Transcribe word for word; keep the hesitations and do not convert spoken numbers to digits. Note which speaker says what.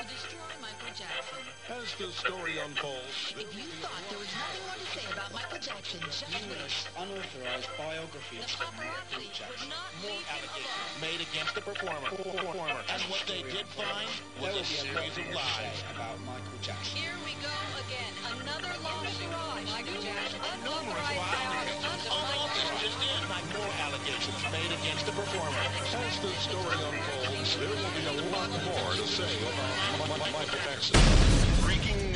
Speaker 1: to destroy Michael Jackson.
Speaker 2: As the story unfolds,
Speaker 1: If you thought there was nothing more to say about Michael Jackson, just wait.
Speaker 3: Unauthorized biography
Speaker 1: The
Speaker 3: of Michael
Speaker 1: paparazzi would
Speaker 3: Jackson.
Speaker 1: not
Speaker 4: More
Speaker 1: leave him
Speaker 4: allegations
Speaker 1: alone.
Speaker 4: made against the performer. performer. And what they did find
Speaker 3: There
Speaker 4: was
Speaker 3: will
Speaker 4: a
Speaker 3: be a lot
Speaker 4: series of
Speaker 3: more to say
Speaker 4: lies.
Speaker 3: about Michael Jackson.
Speaker 1: Here we go again. Another lost barrage. Michael Jackson.
Speaker 4: Numerous
Speaker 1: Unauthorized
Speaker 4: All
Speaker 1: barrage.
Speaker 4: this just in. Like more allegations made against the performer.
Speaker 2: as the story unfolds, there will be a lot more to say about M- M- Michael Jackson.
Speaker 5: Breaking